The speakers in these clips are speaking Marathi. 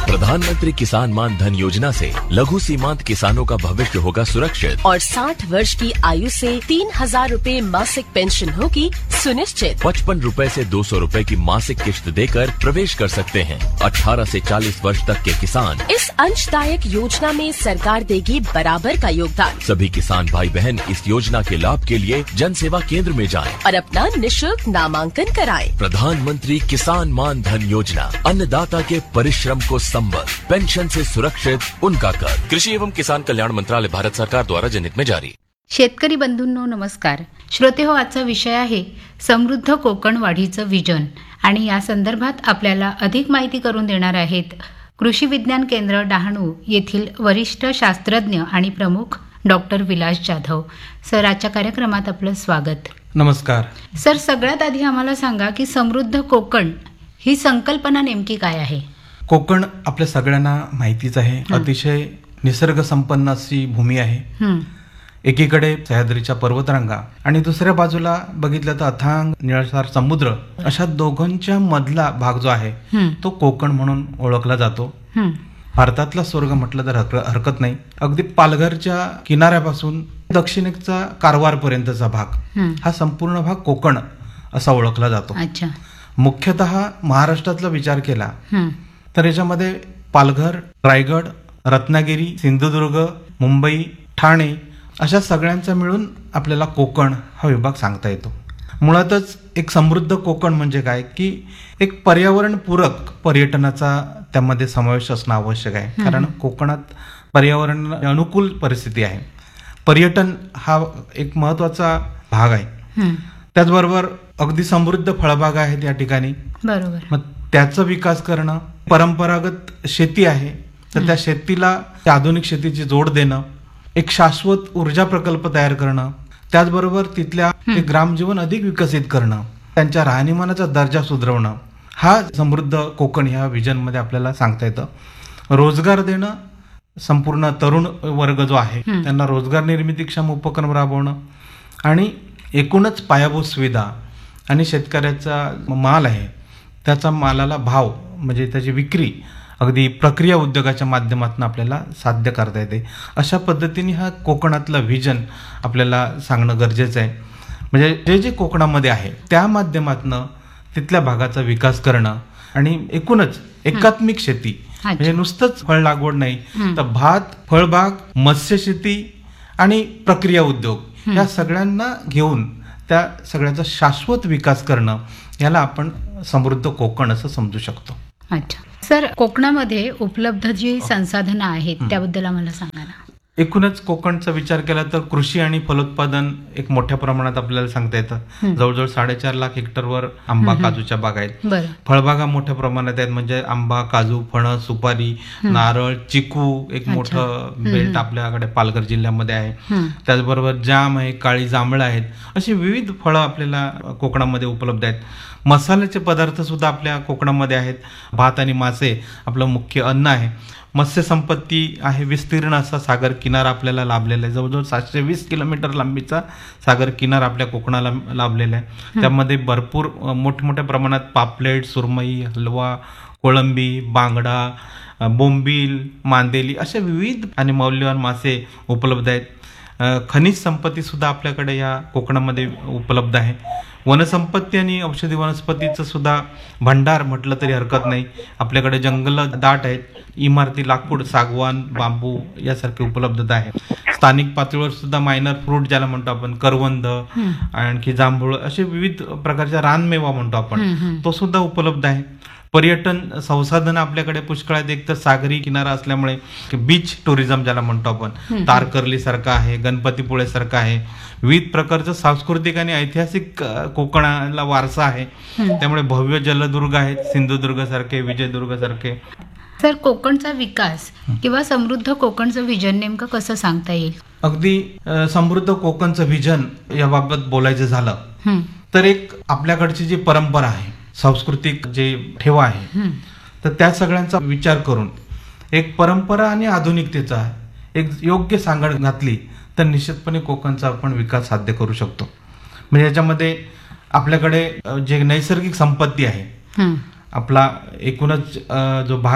प्रधानमंत्री किसान मान धन योजना से लघु सीमांत किसानों का भविष्य होगा सुरक्षित और 60 वर्ष की आयु से 3,000 रूपए मासिक पेंशन होगी सुनिश्चित। 55 रूपए से 200 रूपए की मासिक किश्त देकर प्रवेश कर सकते हैं। 18 से 40 वर्ष तक के किसान इस अंशदायक योजना में सरकार देगी बराबर का योगदान। सभी किसान भाई बहन इस योजना के लाभ के लिए जन सेवा केंद्र में जाएं और अपना निःशुल्क नामांकन कराएं। प्रधानमंत्री किसान मान धन योजना, अन्नदाता के परिश्रम को संबल, पेंशन से सुरक्षित उनका कर। कृषि एवं किसान कल्याण मंत्रालय, भारत सरकार द्वारा जनहित में जारी। शेतकरी बंधूंनो नमस्कार. श्रोते हो, आजचा विषय आहे समृद्ध कोकण वाढीचं विजन आणि या संदर्भात आपल्याला अधिक माहिती करून देणार आहेत कृषी विज्ञान केंद्र डहाणू येथील वरिष्ठ शास्त्रज्ञ आणि प्रमुख डॉक्टर विलास जाधव. सर, आजच्या कार्यक्रमात आपलं स्वागत. नमस्कार सर. सगळ्यात आधी आम्हाला सांगा की समृद्ध कोकण ही संकल्पना नेमकी काय आहे? कोकण आपल्या सगळ्यांना माहितीच आहे. अतिशय निसर्ग संपन्न अशी भूमी आहे. एकीकडे सह्याद्रीच्या पर्वतरांगा आणि दुसऱ्या बाजूला बघितलं तर अथांग निळाशार समुद्र. अशा दोघांच्या मधला भाग जो आहे तो कोकण म्हणून ओळखला जातो. भारतातला स्वर्ग म्हटलं तर हरकत नाही. अगदी पालघरच्या किनाऱ्यापासून दक्षिणेचा कारवारपर्यंतचा भाग हा संपूर्ण भाग कोकण असा ओळखला जातो. अच्छा. मुख्यतः महाराष्ट्रातला विचार केला तर याच्यामध्ये पालघर, रायगड, रत्नागिरी, सिंधुदुर्ग, मुंबई, ठाणे अशा सगळ्यांचा मिळून आपल्याला कोकण हा विभाग सांगता येतो. मुळातच एक समृद्ध कोकण म्हणजे काय की एक पर्यावरणपूरक पर्यटनाचा त्यामध्ये समावेश असणं आवश्यक आहे. कारण कोकणात पर्यावरण अनुकूल परिस्थिती आहे. पर्यटन हा एक महत्वाचा भाग आहे. त्याचबरोबर अगदी समृद्ध फळबागा आहेत या ठिकाणी. बरोबर. मग त्याचा विकास करणं, परंपरागत शेती आहे तर त्या शेतीला आधुनिक शेतीची जोड देणं, एक शाश्वत ऊर्जा प्रकल्प तयार करणं, त्याचबरोबर तिथल्या ग्रामजीवन अधिक विकसित करणं, त्यांच्या राहणीमानाचा दर्जा सुधारवणं, हा समृद्ध कोकण ह्या विजन मध्ये आपल्याला सांगता येतं. रोजगार देणं, संपूर्ण तरुण वर्ग जो आहे त्यांना रोजगार निर्मितीक्षम उपक्रम राबवणं आणि एकूणच पायाभूत सुविधा आणि शेतकऱ्याचा माल आहे त्याचा मालाला भाव म्हणजे त्याची विक्री अगदी प्रक्रिया उद्योगाच्या माध्यमातून आपल्याला साध्य करता येते. अशा पद्धतीने हा कोकणातला व्हिजन आपल्याला सांगणं गरजेचं आहे. म्हणजे जे जे कोकणामध्ये आहे त्या माध्यमातून तिथल्या भागाचा विकास करणं आणि एकूणच एकात्मिक शेती म्हणजे नुसतंच फळ लागवड नाही तर भात, फळबाग, मत्स्यशेती आणि प्रक्रिया उद्योग या सगळ्यांना घेऊन त्या सगळ्याचा शाश्वत विकास करणं याला आपण समृद्ध कोकण असं समजू शकतो. अच्छा. सर, कोकणामध्ये उपलब्ध जी संसाधनं आहेत त्याबद्दल आम्हाला सांगा ना. एकूणच कोकणचा विचार केला तर कृषी आणि फलोत्पादन एक मोठ्या प्रमाणात आपल्याला सांगता येतं. जवळजवळ 4.5 लाख हेक्टरवर आंबा, काजूच्या बागा आहेत. फळबागा मोठ्या प्रमाणात आहेत म्हणजे आंबा, काजू, फणस, सुपारी, नारळ, चिकू एक मोठं बेल्ट आपल्याकडे पालघर जिल्ह्यामध्ये आहे. त्याचबरोबर जाम आहे, काळी जांभळं आहेत. अशी विविध फळं आपल्याला कोकणामध्ये उपलब्ध आहेत. मसाल्याचे पदार्थ सुद्धा आपल्या कोकणामध्ये आहेत. भात आणि मासे आपलं मुख्य अन्न आहे. मत्स्य संपत्ती आहे. विस्तीर्ण असा सागर किनारा आपल्याला लाभलेला आहे. जवळजवळ 720 किलोमीटर लांबीचा सागर किनारा आपल्या कोकणाला लाभलेला आहे. त्यामध्ये भरपूर मोठमोठ्या प्रमाणात पापलेट, सुरमई, हलवा, कोळंबी, बांगडा, बोंबील, मांदेली अशा विविध आणि मौल्यवान मासे उपलब्ध आहेत. खनिज संपत्ती सुद्धा आपल्याकडे या कोकणामध्ये उपलब्ध आहे. वनसंपत्ती आणि औषधी वनस्पतीचं सुद्धा भंडार म्हटलं तरी हरकत नाही. आपल्याकडे जंगल दाट आहेत. इमारती, लाकूड, सागवान, बांबू यासारखी उपलब्धता आहे. स्थानिक पातळीवर सुद्धा मायनर फ्रूट ज्याला म्हणतो आपण, करवंद, आणखी जांभूळ असे विविध प्रकारच्या रानमेवा म्हणतो आपण, तो सुद्धा उपलब्ध आहे. पर्यटन संसाधन आपल्याकडे पुष्कळ आहेत. एक तर सागरी किनारा असल्यामुळे बीच टुरिझम ज्याला म्हणतो आपण, तारकर्ली सारखं आहे, गणपतीपुळे सारखं आहे. विविध प्रकारचं सांस्कृतिक आणि ऐतिहासिक कोकणाला वारसा आहे. त्यामुळे भव्य जलदुर्ग आहेत, सिंधुदुर्ग सारखे, विजयदुर्ग सारखे. सर, कोकणचा विकास किंवा समृद्ध कोकणचं व्हिजन नेमकं कसं सांगता येईल? अगदी समृद्ध कोकणचं व्हिजन याबाबत बोलायचं झालं तर एक आपल्याकडची जी परंपरा आहे, सांस्कृतिक जे ठेवा आहे, तर त्या सगळ्यांचा विचार करून एक परंपरा आणि आधुनिकतेचा एक योग्य सांगड घातली तर निश्चितपणे कोकणचा आपण विकास साध्य करू शकतो. म्हणजे याच्यामध्ये आपल्याकडे जे नैसर्गिक संपत्ती आहे, आपला एकूणच जो भाग आहे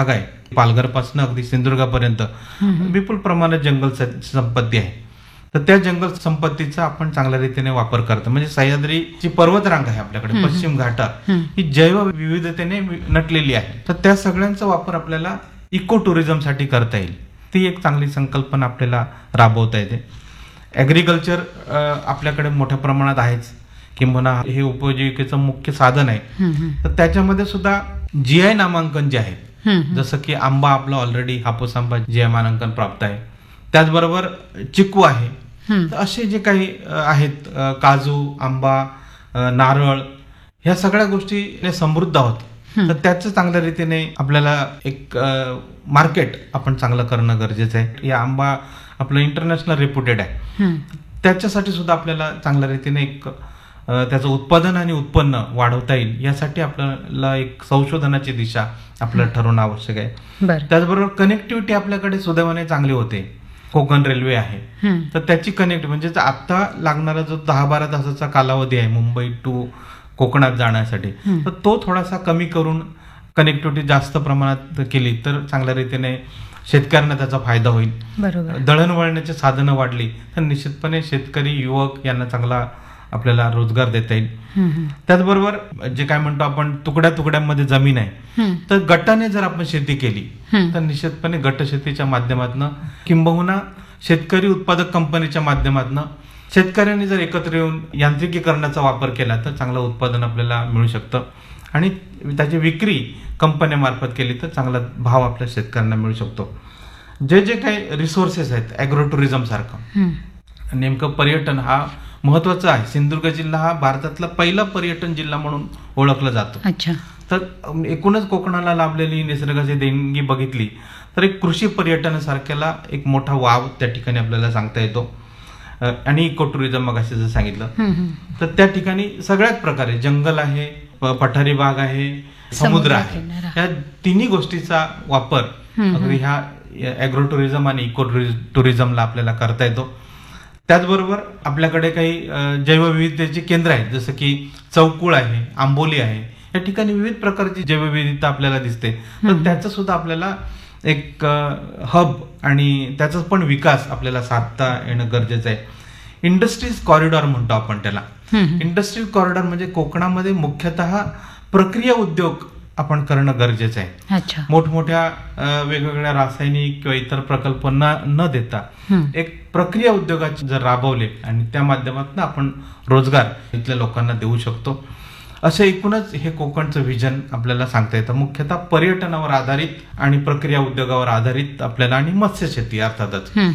पालघरपासून अगदी सिंधुदुर्गापर्यंत विपुल प्रमाणात जंगल संपत्ती आहे. तर त्या जंगल संपत्तीचा आपण चांगल्या रीतीने वापर करतो. म्हणजे सह्याद्रीची पर्वतरांग आहे आपल्याकडे, पश्चिम घाटात, ही जैव विविधतेने नटलेली आहे. तर त्या सगळ्यांचा वापर आपल्याला इको टुरिझमसाठी करता येईल. ती एक चांगली संकल्पना आपल्याला राबवता येते. ऍग्रिकल्चर आपल्याकडे मोठ्या प्रमाणात आहेच, किंवा हे उपजीविकेचं मुख्य साधन आहे. तर त्याच्यामध्ये सुद्धा GI नामांकन जे आहे, जसं की आंबा आपला ऑलरेडी हापूस आंबा GI मानांकन प्राप्त आहे. त्याचबरोबर चिकू आहे. तर असे जे काही आहेत, काजू, आंबा, नारळ, ह्या सगळ्या गोष्टी समृद्ध आहोत. तर त्याचं चांगल्या रीतीने आपल्याला एक मार्केट आपण चांगलं करणं गरजेचं आहे. या आंबा आपलं इंटरनॅशनल रेप्युटेड आहे. त्याच्यासाठी सुद्धा आपल्याला चांगल्या रीतीने एक त्याचं उत्पादन आणि उत्पन्न वाढवता येईल, यासाठी आपल्याला एक संशोधनाची दिशा आपल्याला ठरवणं आवश्यक आहे. त्याचबरोबर कनेक्टिव्हिटी आपल्याकडे सुदैवाने चांगली होते. कोकण रेल्वे आहे, तर त्याची कनेक्ट म्हणजे आता लागणारा जो 10-12 तासाचा कालावधी आहे मुंबई टू कोकणात जाण्यासाठी, तर तो थोडासा कमी करून कनेक्टिव्हिटी जास्त प्रमाणात केली तर चांगल्या रीतीने शेतकऱ्यांना त्याचा फायदा होईल. दळणवळणाची साधनं वाढली तर निश्चितपणे शेतकरी, युवक यांना चांगला आपल्याला रोजगार देता येईल. त्याचबरोबर जे काय म्हणतो आपण तुकड्या तुकड्यांमध्ये जमीन आहे, तर गटाने जर आपण शेती केली तर निश्चितपणे गट शेतीच्या माध्यमातून किंबहुना शेतकरी उत्पादक कंपनीच्या माध्यमातून शेतकऱ्यांनी जर एकत्र येऊन यांत्रिकीकरणाचा वापर केला तर चांगलं उत्पादन आपल्याला मिळू शकतं आणि त्याची विक्री कंपन्यामार्फत केली तर चांगला भाव आपल्या शेतकऱ्यांना मिळू शकतो. जे जे काही रिसोर्सेस आहेत, ॲग्रो टुरिझम सारखं, नेमकं पर्यटन हा महत्वाचा आहे. सिंधुदुर्ग जिल्हा हा भारतातला पहिला पर्यटन जिल्हा म्हणून ओळखला जातो. तर एकूणच कोकणाला लाभलेली निसर्गाची देणगी बघितली तर एक कृषी पर्यटनासारख्याला एक मोठा वाव त्या ठिकाणी आपल्याला सांगता येतो. आणि इको टुरिझम मगाशी जर सांगितलं तर त्या ठिकाणी सगळ्याच प्रकारे जंगल आहे, पठारी भाग आहे, समुद्र आहे, या तिन्ही गोष्टीचा वापर अगदी ह्या ॲग्रो टुरिझम आणि इको टुरिझमला आपल्याला करता येतो. त्याचबरोबर आपल्याकडे काही जैवविविधतेची केंद्र आहेत, जसं की चौकुळ आहे, आंबोली आहे, या ठिकाणी विविध प्रकारची जैवविविधता आपल्याला दिसते. तर त्याचं सुद्धा आपल्याला एक हब आणि त्याचा पण विकास आपल्याला साधता येणं गरजेचं आहे. इंडस्ट्रीज कॉरिडॉर म्हणतो आपण त्याला. इंडस्ट्रीज कॉरिडॉर म्हणजे कोकणामध्ये मुख्यतः प्रक्रिया उद्योग आपण करणं गरजेचं आहे. मोठमोठ्या वेगवेगळ्या रासायनिक किंवा इतर प्रकल्प न देता एक प्रक्रिया उद्योगाचे जर राबवले आणि त्या माध्यमातून आपण रोजगार इथल्या लोकांना देऊ शकतो. असं एकूणच हे कोकणचं व्हिजन आपल्याला सांगता येतं. मुख्यतः पर्यटनावर आधारित आणि प्रक्रिया उद्योगावर आधारित आपल्याला, आणि मत्स्यशेती अर्थातच